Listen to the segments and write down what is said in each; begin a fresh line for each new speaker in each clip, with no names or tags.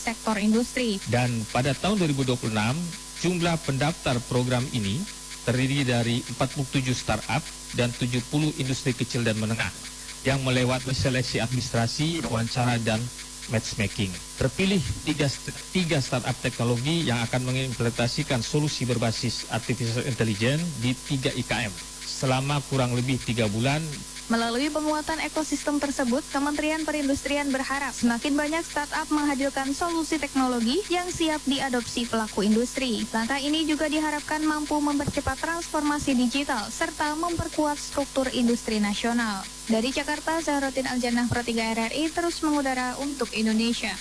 sektor industri.
Dan pada tahun 2026, jumlah pendaftar program ini terdiri dari 47 startup dan 70 industri kecil dan menengah yang melewati seleksi administrasi, wawancara, dan matchmaking. Terpilih tiga startup teknologi yang akan mengimplementasikan solusi berbasis artificial intelligence di 3 IKM selama kurang lebih 3 bulan.
Melalui penguatan ekosistem tersebut, Kementerian Perindustrian berharap semakin banyak startup menghadirkan solusi teknologi yang siap diadopsi pelaku industri. Langkah ini juga diharapkan mampu mempercepat transformasi digital serta memperkuat struktur industri nasional. Dari Jakarta, Zahrotin Aljannah Pro 3 RRI terus mengudara untuk Indonesia.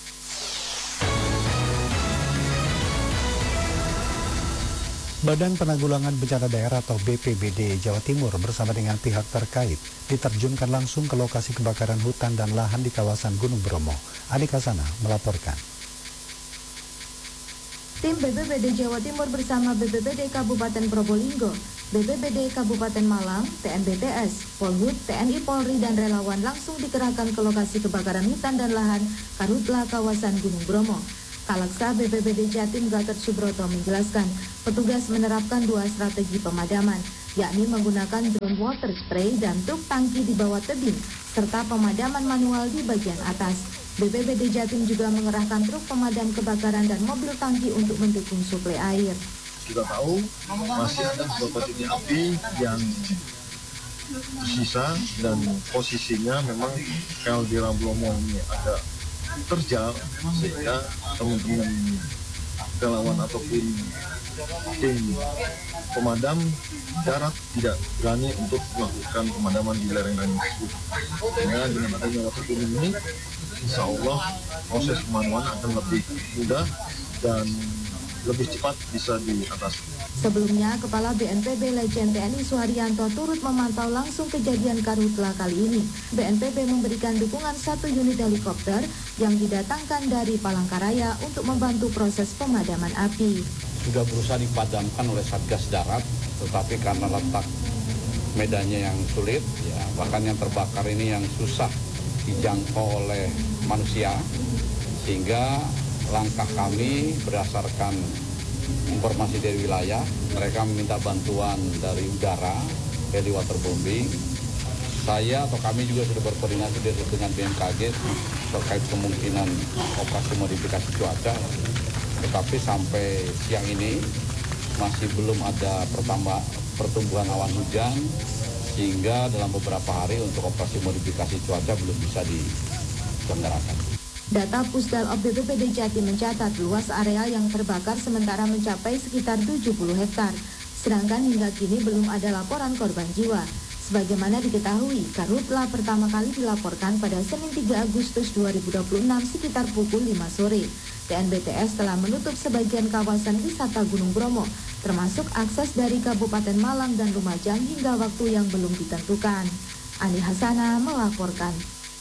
Badan Penanggulangan Bencana Daerah atau BPBD Jawa Timur bersama dengan pihak terkait diterjunkan langsung ke lokasi kebakaran hutan dan lahan di kawasan Gunung Bromo. Anika Sana melaporkan.
Tim BPBD Jawa Timur bersama BPBD Kabupaten Probolinggo, BPBD Kabupaten Malang, TNBTS, Polhut, TNI Polri dan relawan langsung dikerahkan ke lokasi kebakaran hutan dan lahan Karhutla kawasan Gunung Bromo. Kalaksa BPBD Jatim Gatot Subroto menjelaskan, petugas menerapkan 2 strategi pemadaman, yakni menggunakan drone water spray dan truk tangki di bawah tebing, serta pemadaman manual di bagian atas. BPBD Jatim juga mengerahkan truk pemadam kebakaran dan mobil tangki untuk mendukung suplai air.
Kita tahu masih ada beberapa titik api yang tersisa dan posisinya memang kalau di Bromo ini ada terjal, sehingga teman-teman relawan ataupun tim pemadam darat tidak berani untuk melakukan pemadaman di lereng-lereng tersebut. Sehingga dengan adanya water turun ini, insya Allah proses pemadaman akan lebih mudah dan lebih cepat bisa diatasi.
Sebelumnya, Kepala BNPB Lejen TNI Suharyanto turut memantau langsung kejadian Karhutla kali ini. BNPB memberikan dukungan 1 unit helikopter yang didatangkan dari Palangkaraya untuk membantu proses pemadaman api.
Sudah berusaha dipadamkan oleh Satgas Darat, tetapi karena letak medannya yang sulit, ya, bahkan yang terbakar ini yang susah dijangkau oleh manusia, sehingga langkah kami berdasarkan informasi dari wilayah, mereka meminta bantuan dari udara, heli waterbombing. Saya atau kami juga sudah berkoordinasi dengan BMKG terkait kemungkinan operasi modifikasi cuaca. Tetapi sampai siang ini masih belum ada pertumbuhan awan hujan, sehingga dalam beberapa hari untuk operasi modifikasi cuaca belum bisa diselenggarakan.
Data Pusdalop BPBD Jatim mencatat luas area yang terbakar sementara mencapai sekitar 70 hektar. Sedangkan hingga kini belum ada laporan korban jiwa. Sebagaimana diketahui, Karhutla pertama kali dilaporkan pada Senin 3 Agustus 2026 sekitar pukul 5 sore. TNBTS telah menutup sebagian kawasan wisata Gunung Bromo, termasuk akses dari Kabupaten Malang dan Lumajang hingga waktu yang belum ditentukan. Ani Hasana melaporkan.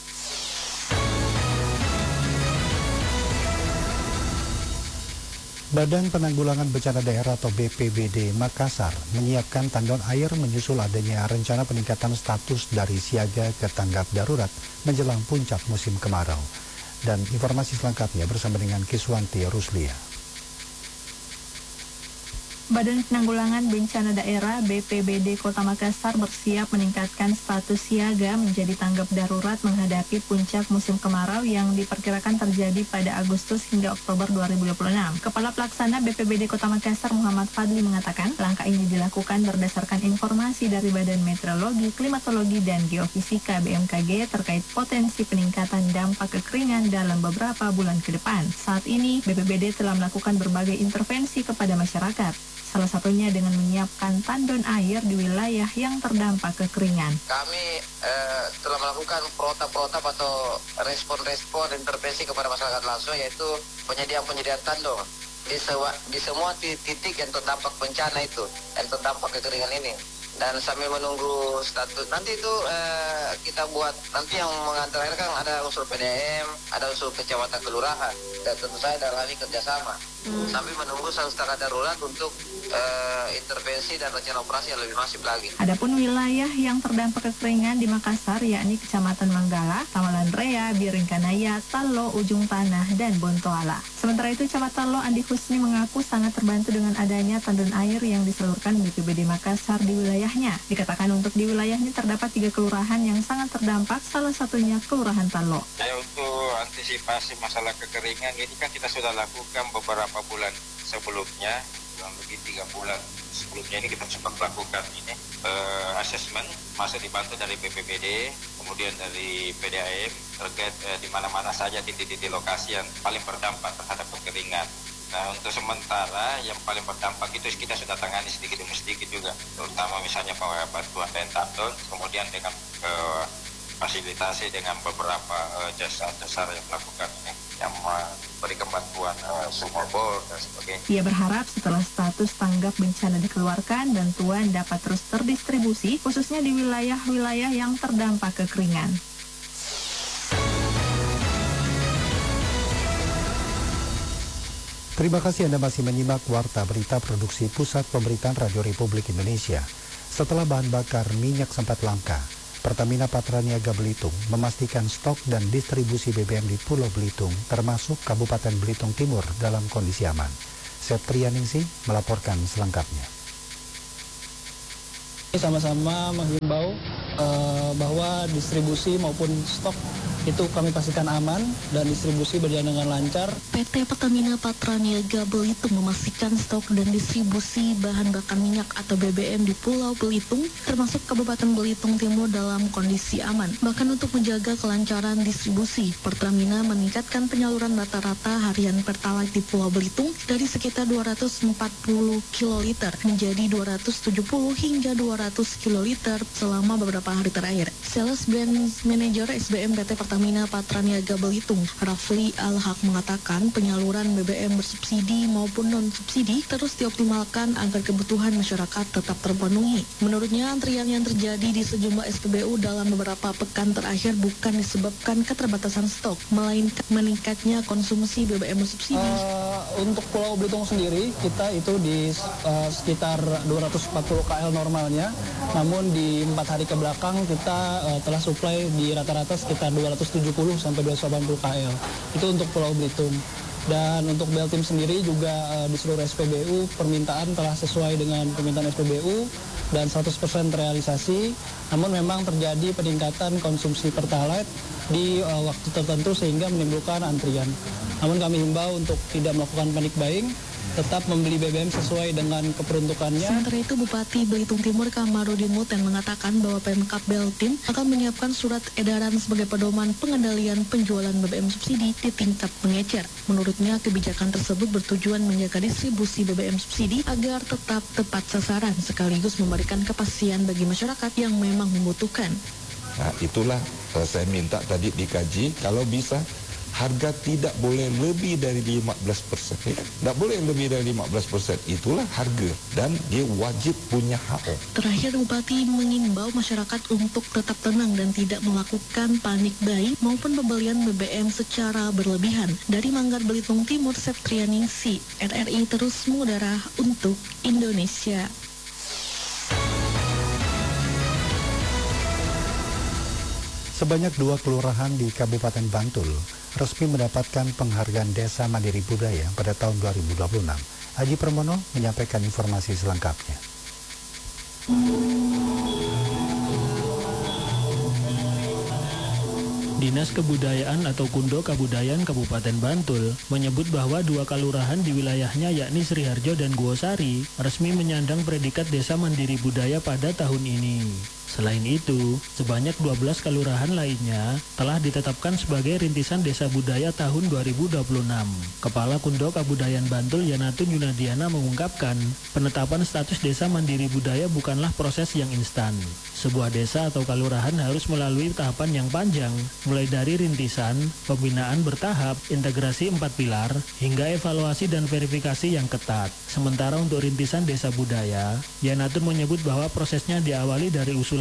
Badan Penanggulangan Bencana Daerah atau BPBD Makassar menyiapkan tandon air menyusul adanya rencana peningkatan status dari siaga ke tanggap darurat menjelang puncak musim kemarau. Dan informasi selengkapnya bersama dengan Kiswanti Ruslia.
Badan Penanggulangan Bencana Daerah BPBD Kota Makassar bersiap meningkatkan status siaga menjadi tanggap darurat menghadapi puncak musim kemarau yang diperkirakan terjadi pada Agustus hingga Oktober 2026. Kepala Pelaksana BPBD Kota Makassar Muhammad Fadli mengatakan langkah ini dilakukan berdasarkan informasi dari Badan Meteorologi, Klimatologi, dan Geofisika BMKG terkait potensi peningkatan dampak kekeringan dalam beberapa bulan ke depan. Saat ini BPBD telah melakukan berbagai intervensi kepada masyarakat. Salah satunya dengan menyiapkan tandon air di wilayah yang terdampak kekeringan.
Kami telah melakukan protap-protap atau respon-respon intervensi kepada masyarakat langsung, yaitu penyediaan tandon di semua titik yang terdampak bencana itu, yang terdampak kekeringan ini. Dan sambil menunggu status, nanti itu kita buat, nanti yang mengantar air kan ada unsur PDM, ada unsur kecamatan kelurahan, dan tentu saja dalam hal ini kerjasama. sambil menunggu status tanggap darurat untuk intervensi dan rencana operasi yang lebih masif lagi.
Adapun wilayah yang terdampak kekeringan di Makassar yakni Kecamatan Manggala, Tamalan Rea, Biringkanaya, Talo, Ujung Tanah, dan Bontoala. Sementara itu, Camat Talo Andi Husni mengaku sangat terbantu dengan adanya tandon air yang disalurkan BPBD Makassar di wilayahnya. Dikatakan untuk di wilayahnya terdapat 3 kelurahan yang sangat terdampak, salah satunya Kelurahan Talo.
Untuk antisipasi masalah kekeringan ini kan kita sudah lakukan beberapa bulan sebelumnya, kurang lebih 3 bulan sebelumnya ini kita sempat melakukan ini asesmen, masih dibantu dari BPBD, kemudian dari PDAM terkait di mana-mana saja titik-titik lokasi yang paling berdampak terhadap kekeringan. Nah, untuk sementara yang paling berdampak itu kita sudah tangani sedikit demi sedikit juga, terutama misalnya bantuan tentadon, kemudian dengan fasilitasi dengan beberapa jasa-jasa yang melakukan ini, yang memberikan bantuan sumur bor dan sebagainya.
Ia berharap setelah status tanggap bencana dikeluarkan, bantuan dapat terus terdistribusi, khususnya di wilayah-wilayah yang terdampak kekeringan.
Terima kasih Anda masih menyimak Warta Berita Produksi Pusat Pemberitaan Radio Republik Indonesia. Setelah bahan bakar minyak sempat langka, Pertamina Patraniaga Belitung memastikan stok dan distribusi BBM di Pulau Belitung, termasuk Kabupaten Belitung Timur, dalam kondisi aman. Septrianingsih melaporkan selengkapnya.
Sama-sama menghimbau bahwa distribusi maupun stok itu kami pastikan aman dan distribusi berjalan dengan lancar.
PT Pertamina Patraniaga Belitung memastikan stok dan distribusi bahan bakar minyak atau BBM di Pulau Belitung, termasuk Kabupaten Belitung Timur, dalam kondisi aman. Bahkan untuk menjaga kelancaran distribusi, Pertamina meningkatkan penyaluran rata-rata harian Pertalite di Pulau Belitung dari sekitar 240 kiloliter menjadi 270 hingga 200 kiloliter selama beberapa hari terakhir. Sales Brand Manager SBM PT Pertamina Patraniaga Belitung, Rafli Al-Haq, mengatakan penyaluran BBM bersubsidi maupun non-subsidi terus dioptimalkan agar kebutuhan masyarakat tetap terpenuhi. Menurutnya, antrian yang terjadi di sejumlah SPBU dalam beberapa pekan terakhir bukan disebabkan keterbatasan stok, melainkan meningkatnya konsumsi BBM bersubsidi.
Untuk Pulau Belitung sendiri, kita itu di sekitar 240 KL normalnya, namun di 4 hari ke belakang kita telah suplai di rata-rata sekitar 270 sampai 280 KL. Itu untuk Pulau Belitung. Dan untuk Beltim sendiri juga di seluruh SPBU permintaan telah sesuai dengan permintaan SPBU dan 100% terrealisasi. Namun memang terjadi peningkatan konsumsi Pertalite di waktu tertentu sehingga menimbulkan antrian. Namun kami himbau untuk tidak melakukan panik buying, tetap membeli BBM sesuai dengan keperuntukannya.
Sementara itu, Bupati Belitung Timur Kamarudin Muten mengatakan bahwa Pemkab Beltim akan menyiapkan surat edaran sebagai pedoman pengendalian penjualan BBM subsidi di tingkat pengecer. Menurutnya, kebijakan tersebut bertujuan menjaga distribusi BBM subsidi agar tetap tepat sasaran sekaligus memberikan kepastian bagi masyarakat yang memang membutuhkan.
Nah, itulah saya minta tadi dikaji, kalau bisa harga tidak boleh lebih dari 15%. Tidak boleh lebih dari 15%. Itulah harga. Dan dia wajib punya HO.
Terakhir, Bupati mengimbau masyarakat untuk tetap tenang dan tidak melakukan panik buying maupun pembelian BBM secara berlebihan. Dari Manggar Belitung Timur, Septrianingsih, RRI terus mengudara untuk Indonesia.
Sebanyak 2 kelurahan di Kabupaten Bantul resmi mendapatkan penghargaan Desa Mandiri Budaya pada tahun 2026. Haji Permono menyampaikan informasi selengkapnya.
Dinas Kebudayaan atau Kundo Kabudayaan Kabupaten Bantul menyebut bahwa 2 kelurahan di wilayahnya yakni Sriharjo dan Guosari resmi menyandang predikat Desa Mandiri Budaya pada tahun ini. Selain itu, sebanyak 12 kelurahan lainnya telah ditetapkan sebagai rintisan desa budaya tahun 2026. Kepala Kundo Kabudayaan Bantul Yanatun Yunadiana mengungkapkan, penetapan status desa mandiri budaya bukanlah proses yang instan. Sebuah desa atau kelurahan harus melalui tahapan yang panjang, mulai dari rintisan, pembinaan bertahap, integrasi 4 pilar, hingga evaluasi dan verifikasi yang ketat. Sementara untuk rintisan desa budaya, Yanatun menyebut bahwa prosesnya diawali dari usulan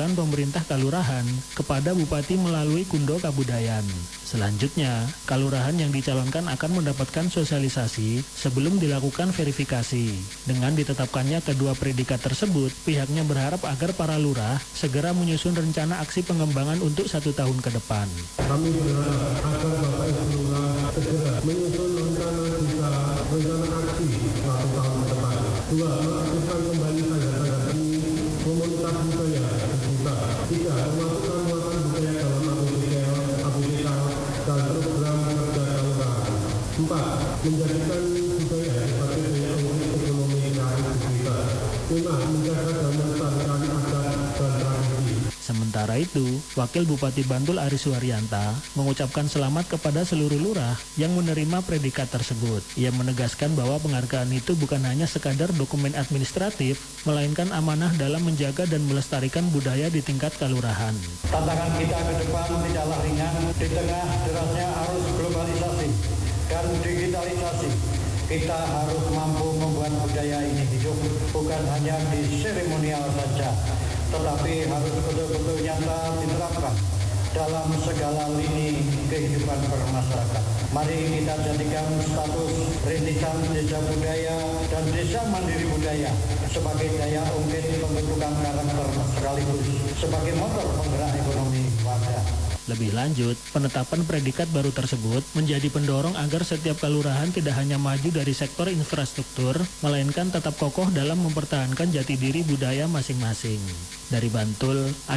usulan pemerintah Kalurahan kepada Bupati melalui Kundo Kabudayan. Selanjutnya, Kalurahan yang dicalonkan akan mendapatkan sosialisasi sebelum dilakukan verifikasi. Dengan ditetapkannya kedua predikat tersebut, pihaknya berharap agar para lurah segera menyusun rencana aksi pengembangan untuk 1 tahun ke depan.
Kami berharap agar Bapak Ibu Lurah segera menyusun rencana aksi 1 tahun ke depan. 2. Mengaktifkan kembali tanda-tanda seni komunitas budaya sekitar. 3. Memasukkan muatan budaya dalam APBD dan program kerja kelurahan. 4. Menjadikan budaya sebagai daya ungkit ekonomi kreatif sekitar. 5. Menjaga dan melestarikan adat dan tradisi.
Sementara itu, Wakil Bupati Bantul Aris Suharyanta mengucapkan selamat kepada seluruh lurah yang menerima predikat tersebut. Ia menegaskan bahwa penghargaan itu bukan hanya sekadar dokumen administratif, melainkan amanah dalam menjaga dan melestarikan budaya di tingkat kalurahan.
Tantangan kita ke depan tidaklah ringan di tengah derasnya arus globalisasi dan digitalisasi. Kita harus mampu membuat budaya ini hidup, bukan hanya di seremonial saja, tetapi harus betul-betul nyata diterapkan dalam segala lini kehidupan bermasyarakat. Mari kita jadikan status rintisan desa budaya dan desa mandiri budaya sebagai daya ungkit pembentukan karakter sekaligus sebagai motor penggerak ekonomi warga.
Lebih lanjut, penetapan predikat baru tersebut menjadi pendorong agar setiap kelurahan tidak hanya maju dari sektor infrastruktur, melainkan tetap kokoh dalam mempertahankan jati diri budaya masing-masing. Dari Bantul,